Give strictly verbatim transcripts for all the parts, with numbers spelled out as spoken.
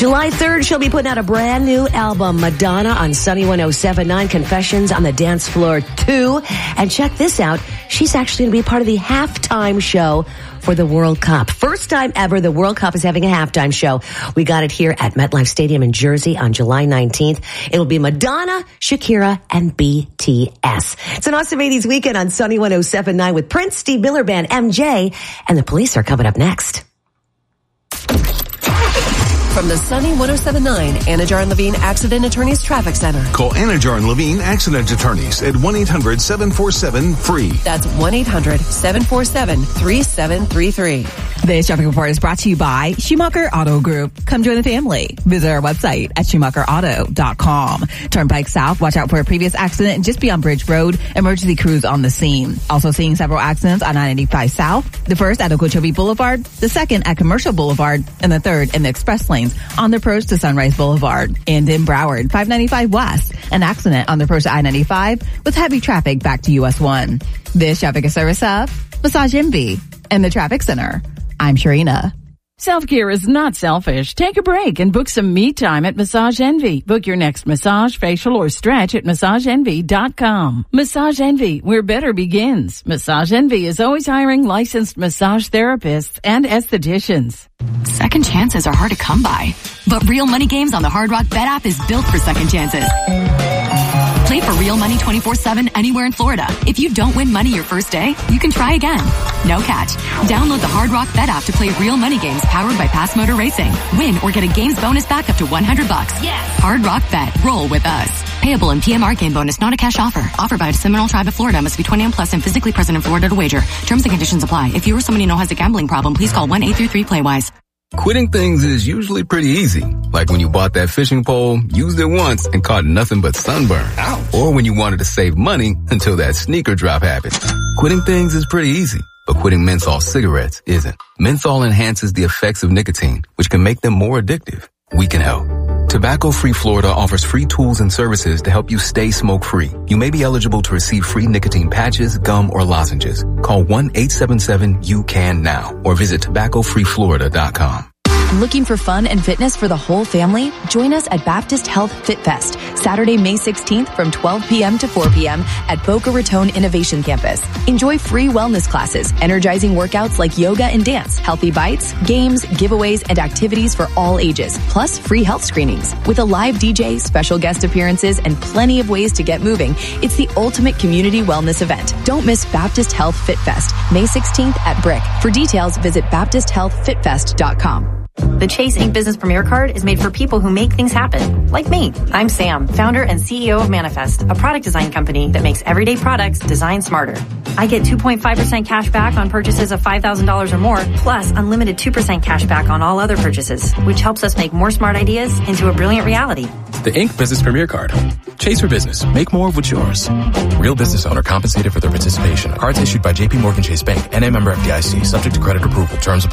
July third, she'll be putting out a brand new album, Madonna, on Sunny one oh seven point nine, Confessions on the Dance Floor two. And check this out. She's actually going to be part of the halftime show for the World Cup. First time ever the World Cup is having a halftime show. We got it here at MetLife Stadium in Jersey on July nineteenth. It'll be Madonna, Shakira, and B T S. It's an awesome eighties weekend on Sunny one oh seven point nine with Prince, Steve Miller Band, M J, and the Police are coming up next. From the Sunny one oh seven point nine Anajar and Levine Accident Attorneys Traffic Center. Call Anajar and Levine Accident Attorneys at one eight hundred seven four seven free. That's one eight hundred seven four seven three seven three three. This traffic report is brought to you by Schumacher Auto Group. Come join the family. Visit our website at schumacher auto dot com. Turnpike South, watch out for a previous accident just beyond Bridge Road. Emergency crews on the scene. Also seeing several accidents on I ninety-five South. The first at Okeechobee Boulevard, the second at Commercial Boulevard, and the third in the express lanes on the approach to Sunrise Boulevard. And in Broward, five ninety-five West, an accident on the approach to I ninety-five with heavy traffic back to U S one. This traffic is service of Massage Envy and the Traffic Center. I'm Sharina. Self-care is not selfish. Take a break and book some me time at Massage Envy. Book your next massage, facial, or stretch at massage envy dot com. Massage Envy, where better begins. Massage Envy is always hiring licensed massage therapists and estheticians. Second chances are hard to come by, but Real Money Games on the Hard Rock Bet app is built for second chances. Play for real money twenty-four seven anywhere in Florida. If you don't win money your first day, you can try again. No catch. Download the Hard Rock Bet app to play real money games powered by Pass Motor Racing. Win or get a games bonus back up to one hundred bucks. Yes. Hard Rock Bet. Roll with us. Payable in P M R game bonus, not a cash offer. Offered by the Seminole Tribe of Florida. Must be twenty-one plus and physically present in Florida to wager. Terms and conditions apply. If you or somebody you know has a gambling problem, please call one eight three three play wise. Quitting things is usually pretty easy. Like when you bought that fishing pole, used it once, and caught nothing but sunburn. Ouch. Or when you wanted to save money until that sneaker drop happened. Quitting things is pretty easy, but quitting menthol cigarettes isn't. Menthol enhances the effects of nicotine, which can make them more addictive. We can help. Tobacco Free Florida offers free tools and services to help you stay smoke-free. You may be eligible to receive free nicotine patches, gum, or lozenges. Call one eight seven seven you can now or visit tobacco free florida dot com. Looking for fun and fitness for the whole family? Join us at Baptist Health Fit Fest, Saturday, May sixteenth from twelve p.m. to four p.m. at Boca Raton Innovation Campus. Enjoy free wellness classes, energizing workouts like yoga and dance, healthy bites, games, giveaways, and activities for all ages, plus free health screenings. With a live D J, special guest appearances, and plenty of ways to get moving, it's the ultimate community wellness event. Don't miss Baptist Health Fit Fest, May sixteenth at Brick. For details, visit baptist health fit fest dot com. The Chase Ink Business Premier Card is made for people who make things happen, like me. I'm Sam, founder and C E O of Manifest, a product design company that makes everyday products designed smarter. I get two point five percent cash back on purchases of five thousand dollars or more, plus unlimited two percent cash back on all other purchases, which helps us make more smart ideas into a brilliant reality. The Ink Business Premier Card. Chase for business. Make more of what's yours. Real business owner compensated for their participation. Cards issued by J P Morgan Chase Bank, N A member F D I C, subject to credit approval. Terms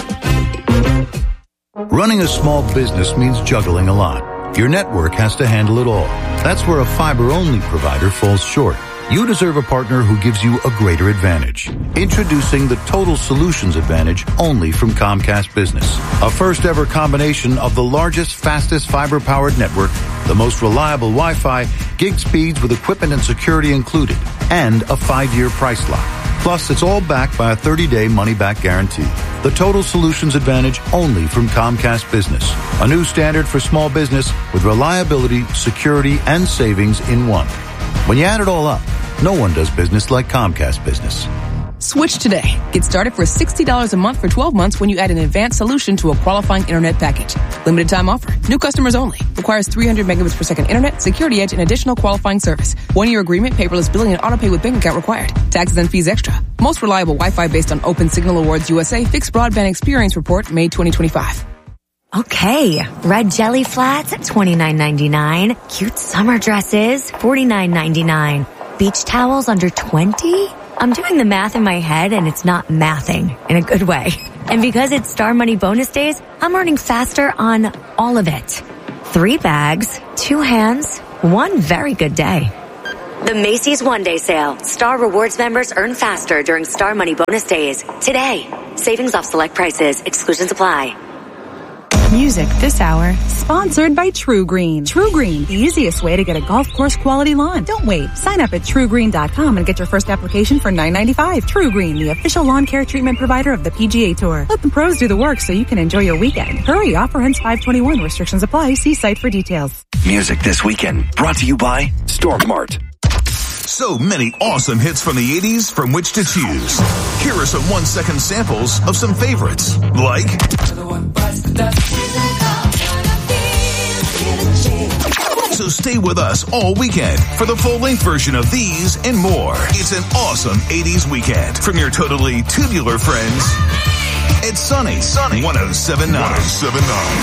apply. Running a small business means juggling a lot. Your network has to handle it all. That's where a fiber-only provider falls short. You deserve a partner who gives you a greater advantage. Introducing the Total Solutions Advantage only from Comcast Business. A first-ever combination of the largest, fastest fiber-powered network, the most reliable Wi-Fi, gig speeds with equipment and security included, and a five-year price lock. Plus, it's all backed by a thirty-day money-back guarantee. The Total Solutions Advantage only from Comcast Business. A new standard for small business with reliability, security, and savings in one. When you add it all up, no one does business like Comcast Business. Switch today. Get started for sixty dollars a month for twelve months when you add an advanced solution to a qualifying internet package. Limited time offer. New customers only. Requires three hundred megabits per second internet, security edge, and additional qualifying service. One-year agreement, paperless billing, and autopay with bank account required. Taxes and fees extra. Most reliable Wi-Fi based on Open Signal Awards U S A Fixed Broadband Experience Report, May twenty twenty-five. Okay, red jelly flats at twenty-nine ninety-nine. Cute summer dresses, forty-nine ninety-nine. Beach towels under twenty? I'm doing the math in my head and it's not mathing in a good way. And because it's Star Money bonus days, I'm earning faster on all of it. Three bags, two hands, one very good day. The Macy's One Day Sale. Star Rewards members earn faster during Star Money bonus days. Today. Savings off select prices. Exclusions apply. Music this hour, sponsored by True Green. True Green, the easiest way to get a golf course quality lawn. Don't wait. Sign up at true green dot com and get your first application for nine ninety-five. True Green, the official lawn care treatment provider of the P G A Tour. Let the pros do the work so you can enjoy your weekend. Hurry, offer ends five twenty-one. Restrictions apply. See site for details. Music This Weekend, brought to you by Storm Mart. So many awesome hits from the eighties from which to choose. Here are some one-second samples of some favorites, like... So stay with us all weekend for the full-length version of these and more. It's an awesome eighties weekend from your totally tubular friends. It's Sunny, Sunny one oh seven point nine.